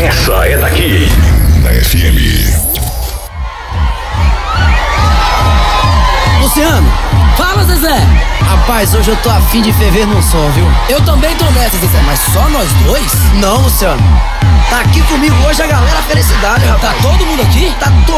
Essa é daqui. Da FM. Luciano, fala, Zezé. Rapaz, hoje eu tô afim de ferver no som, viu? Eu também tô nessa, Zezé, mas só nós dois? Não, Luciano. Tá aqui comigo hoje a galera Felicidade, rapaz. Tá todo mundo aqui? Tá todo